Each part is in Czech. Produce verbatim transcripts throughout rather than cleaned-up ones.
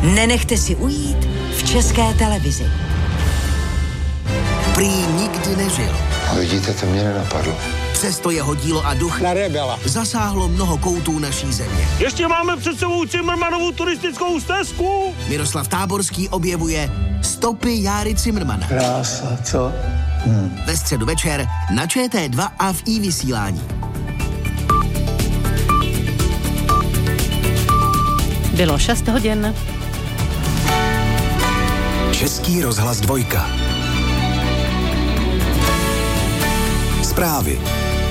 Nenechte si ujít v České televizi. Prý nikdy nežil. A vidíte, to mě nenapadlo. Přesto jeho dílo a duch na rebela zasáhlo mnoho koutů naší země. Ještě máme před sebou Cimrmanovu turistickou stezku. Miroslav Táborský objevuje Stopy Járy Cimrmana. Krása, co? Hmm. Ve středu večer na Č T dva a v iVysílání. Bylo šest hodin. Český rozhlas dvojka. Zprávy.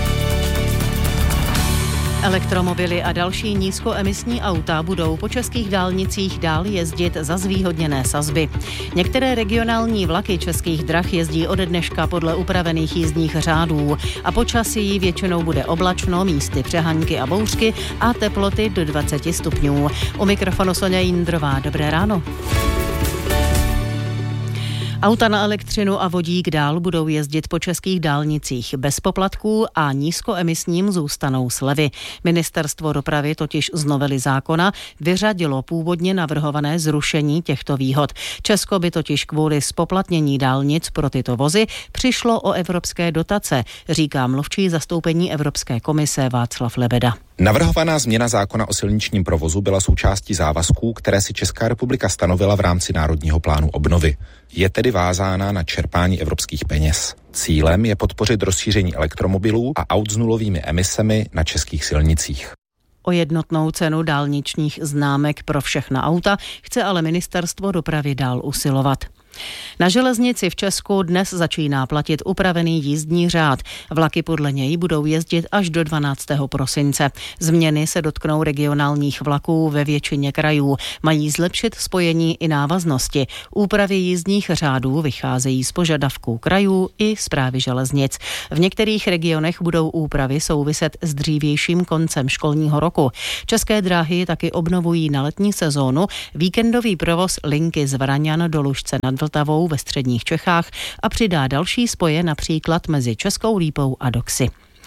Elektromobily a další nízkoemisní auta budou po českých dálnicích dál jezdit za zvýhodněné sazby. Některé regionální vlaky Českých drah jezdí ode dneška podle upravených jízdních řádů a počasí většinou bude oblačno, místy přehaňky a bouřky a teploty do dvacet stupňů. U mikrofonu Soňa Jindrová. Dobré ráno. Auta na elektřinu a vodík dál budou jezdit po českých dálnicích bez poplatků a nízkoemisním zůstanou slevy. Ministerstvo dopravy totiž z novely zákona vyřadilo původně navrhované zrušení těchto výhod. Česko by totiž kvůli zpoplatnění dálnic pro tyto vozy přišlo o evropské dotace, říká mluvčí zastoupení Evropské komise Václav Lebeda. Navrhovaná změna zákona o silničním provozu byla součástí závazků, které si Česká republika stanovila v rámci Národního plánu obnovy. Je tedy vázána na čerpání evropských peněz. Cílem je podpořit rozšíření elektromobilů a aut s nulovými emisemi na českých silnicích. O jednotnou cenu dálničních známek pro všechna auta chce ale Ministerstvo dopravy dál usilovat. Na železnici v Česku dnes začíná platit upravený jízdní řád. Vlaky podle něj budou jezdit až do dvanáctého prosince. Změny se dotknou regionálních vlaků ve většině krajů. Mají zlepšit spojení i návaznosti. Úpravy jízdních řádů vycházejí z požadavků krajů i správy železnic. V některých regionech budou úpravy souviset s dřívějším koncem školního roku. České dráhy taky obnovují na letní sezónu víkendový provoz linky z Vraňan do Lužce nad Vltavou ve středních Čechách a přidá další spoje například mezi Českou Lípou a Doxy.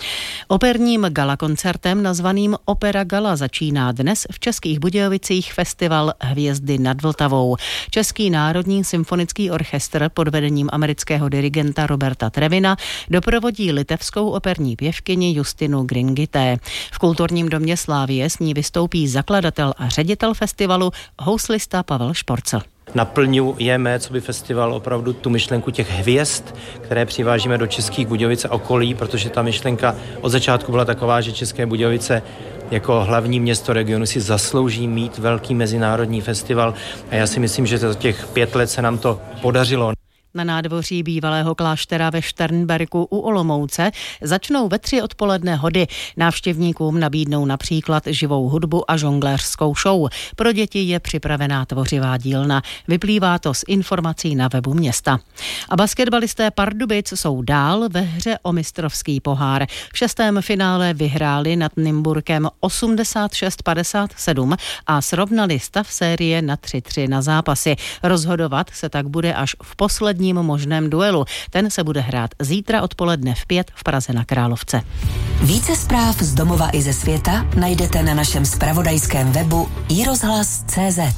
Operním galakoncertem nazvaným Opera Gala začíná dnes v Českých Budějovicích festival Hvězdy nad Vltavou. Český národní symfonický orchestr pod vedením amerického dirigenta Roberta Trevina doprovodí litevskou operní pěvkyni Justinu Gringité. V kulturním domě Slávie s ní vystoupí zakladatel a ředitel festivalu houslista Pavel Šporcel. Naplňujeme, co by festival, opravdu tu myšlenku těch hvězd, které přivážíme do Českých Budějovic a okolí, protože ta myšlenka od začátku byla taková, že České Budějovice jako hlavní město regionu si zaslouží mít velký mezinárodní festival a já si myslím, že za těch pět let se nám to podařilo. Na nádvoří bývalého kláštera ve Šternberku u Olomouce začnou ve tři odpoledne hody. Návštěvníkům nabídnou například živou hudbu a žongléřskou show. Pro děti je připravená tvořivá dílna. Vyplývá to z informací na webu města. A basketbalisté Pardubic jsou dál ve hře o mistrovský pohár. V šestém finále vyhráli nad Nymburkem osmdesát šest padesát sedm a srovnali stav série na tři tři na zápasy. Rozhodovat se tak bude až v poslední možném duelu. Ten se bude hrát zítra odpoledne v pět v Praze na Královce. Více zpráv z domova i ze světa najdete na našem zpravodajském webu i rozhlas tečka cé zet.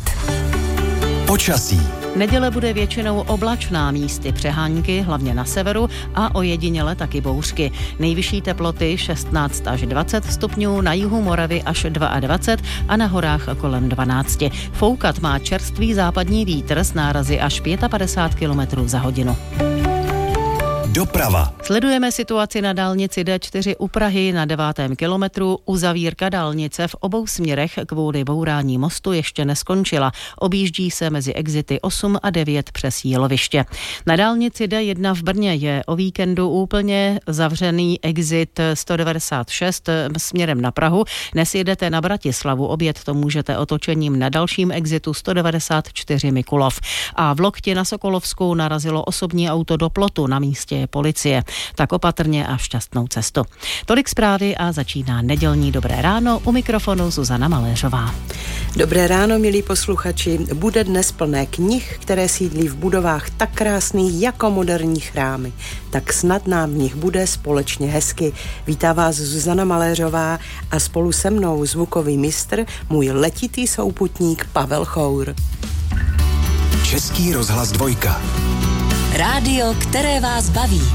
Počasí. Neděle bude většinou oblačná, místy přehánky, hlavně na severu a ojediněle taky bouřky. Nejvyšší teploty šestnáct až dvacet stupňů, na jihu Moravy až dvacet dva a na horách kolem dvanáct. Foukat má čerstvý západní vítr s nárazy až padesát pět kilometrů za hodinu. Doprava. Sledujeme situaci na dálnici D čtyři u Prahy na devátém kilometru. Uzavírka dálnice v obou směrech kvůli bourání mostu ještě neskončila. Objíždí se mezi exity osm a devět přes Jíloviště. Na dálnici D jedna v Brně je o víkendu úplně zavřený exit sto devadesát šest směrem na Prahu. Dnes jedete na Bratislavu, obět to můžete otočením na dalším exitu sto devadesát čtyři Mikulov. A v Loktě na Sokolovsku narazilo osobní auto do plotu, na místě je policie. Tak opatrně a šťastnou cestu. Tolik zprávy a začíná nedělní Dobré ráno, u mikrofonu Zuzana Maléřová. Dobré ráno, milí posluchači. Bude dnes plné knih, které sídlí v budovách tak krásných jako moderní chrámy. Tak snad nám v nich bude společně hezky. Vítá vás Zuzana Maléřová a spolu se mnou zvukový mistr, můj letitý souputník Pavel Chour. Český rozhlas dvojka. Rádio, které vás baví.